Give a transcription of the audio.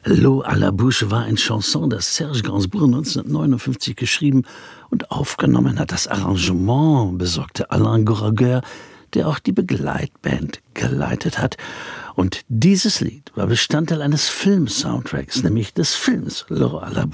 L'eau à la bouche war ein Chanson, das Serge Gainsbourg 1959 geschrieben und aufgenommen hat. Das Arrangement besorgte Alain Goraguer, der auch die Begleitband geleitet hat. Und dieses Lied war Bestandteil eines Film-Soundtracks, nämlich des Films L'eau à la bouche.